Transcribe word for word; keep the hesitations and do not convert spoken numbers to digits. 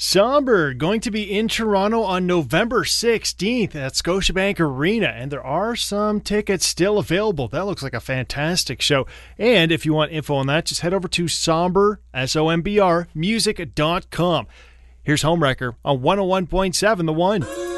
Somber going to be in Toronto on November sixteenth at Scotiabank Arena, and there are some tickets still available. That looks like a fantastic show. And if you want info on that, just head over to somber, S O M B R, music dot com. Here's Homewrecker on one oh one point seven The One.